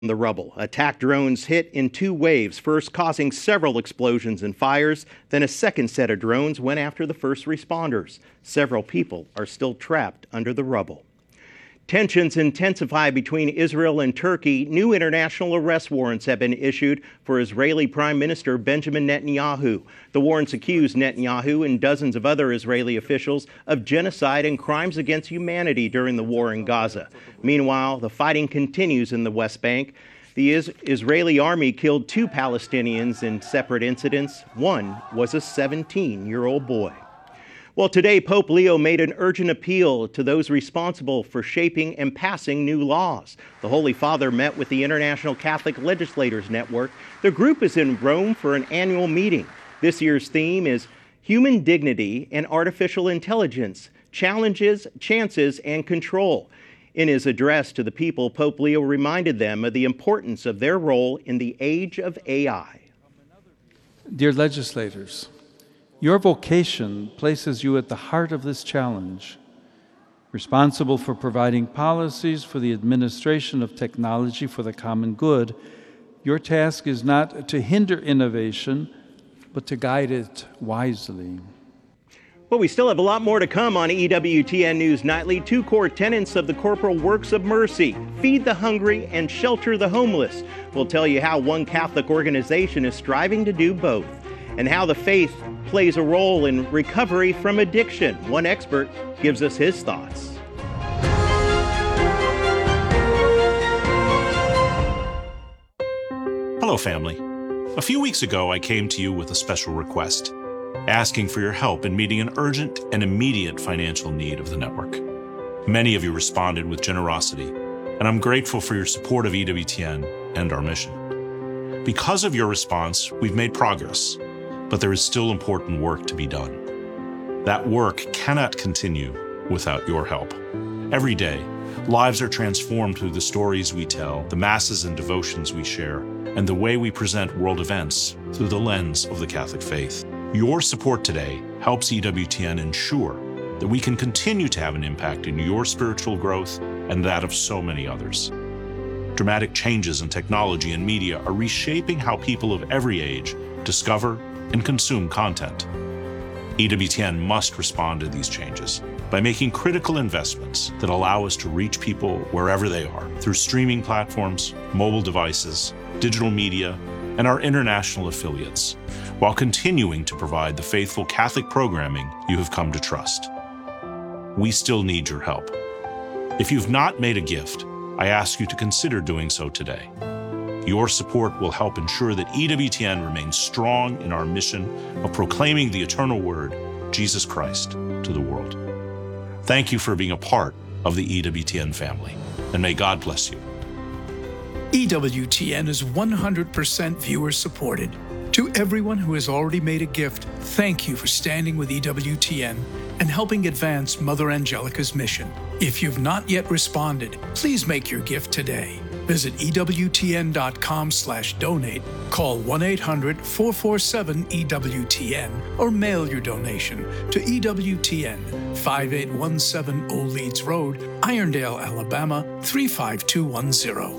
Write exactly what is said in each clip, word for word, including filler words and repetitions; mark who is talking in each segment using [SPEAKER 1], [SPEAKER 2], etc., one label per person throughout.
[SPEAKER 1] the rubble. Attack drones hit in two waves, first causing several explosions and fires, then a second set of drones went after the first responders. Several people are still trapped under the rubble. Tensions intensify between Israel and Turkey. New international arrest warrants have been issued for Israeli Prime Minister Benjamin Netanyahu. The warrants accuse Netanyahu and dozens of other Israeli officials of genocide and crimes against humanity during the war in Gaza. Meanwhile, the fighting continues in the West Bank. The is- Israeli army killed two Palestinians in separate incidents. One was a seventeen-year-old boy. Well, today, Pope Leo made an urgent appeal to those responsible for shaping and passing new laws. The Holy Father met with the International Catholic Legislators Network. The group is in Rome for an annual meeting. This year's theme is Human Dignity and Artificial Intelligence, Challenges, Chances, and Control. In his address to the people, Pope Leo reminded them of the importance of their role in the age of A I.
[SPEAKER 2] Dear legislators, your vocation places you at the heart of this challenge, responsible for providing policies for the administration of technology for the common good. Your task is not to hinder innovation, but to guide it wisely.
[SPEAKER 1] Well, we still have a lot more to come on E W T N News Nightly. Two core tenets of the corporal works of mercy: feed the hungry and shelter the homeless. We'll tell you how one Catholic organization is striving to do both, and how the faith plays a role in recovery from addiction. One expert gives us his thoughts.
[SPEAKER 3] Hello, family. A few weeks ago, I came to you with a special request, asking for your help in meeting an urgent and immediate financial need of the network. Many of you responded with generosity, and I'm grateful for your support of E W T N and our mission. Because of your response, we've made progress, but there is still important work to be done. That work cannot continue without your help. Every day, lives are transformed through the stories we tell, the masses and devotions we share, and the way we present world events through the lens of the Catholic faith. Your support today helps E W T N ensure that we can continue to have an impact in your spiritual growth and that of so many others. Dramatic changes in technology and media are reshaping how people of every age discover and consume content. E W T N must respond to these changes by making critical investments that allow us to reach people wherever they are through streaming platforms, mobile devices, digital media, and our international affiliates, while continuing to provide the faithful Catholic programming you have come to trust. We still need your help. If you've not made a gift, I ask you to consider doing so today. Your support will help ensure that E W T N remains strong in our mission of proclaiming the eternal word, Jesus Christ, to the world. Thank you for being a part of the E W T N family, and may God bless you.
[SPEAKER 4] E W T N is one hundred percent viewer supported. To everyone who has already made a gift, thank you for standing with E W T N and helping advance Mother Angelica's mission. If you've not yet responded, please make your gift today. Visit E W T N dot com slash donate, call one eight hundred four four seven E W T N, or mail your donation to E W T N, five eight one seven Old Leeds Road, Irondale, Alabama, three five two one zero.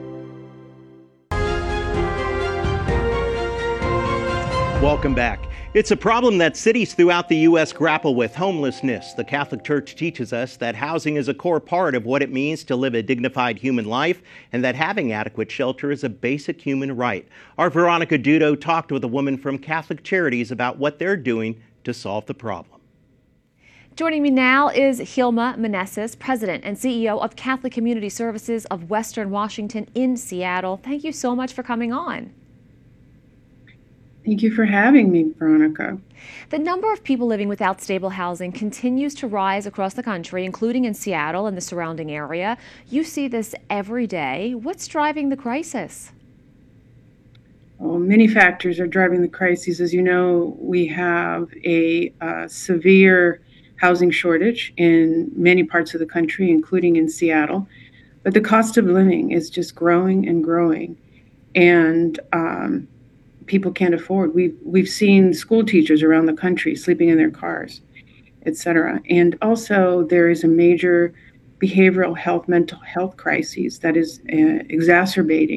[SPEAKER 1] Welcome back. It's a problem that cities throughout the U S grapple with: homelessness. The Catholic Church teaches us that housing is a core part of what it means to live a dignified human life, and that having adequate shelter is a basic human right. Our Veronica Dudo talked with a woman from Catholic Charities about what they're doing to solve the problem.
[SPEAKER 5] Joining me now is Hilma Meneses, President and C E O of Catholic Community Services of Western Washington in Seattle. Thank you so much for coming on.
[SPEAKER 6] Thank you for having me, Veronica.
[SPEAKER 5] The number of people living without stable housing continues to rise across the country, including in Seattle and the surrounding area. You see this every day. What's driving the crisis?
[SPEAKER 6] Well, many factors are driving the crisis. As you know, we have a uh, severe housing shortage in many parts of the country, including in Seattle. But the cost of living is just growing and growing. And um, people can't afford. We've, we've seen school teachers around the country sleeping in their cars, et cetera. And also there is a major behavioral health, mental health crises that is uh, exacerbating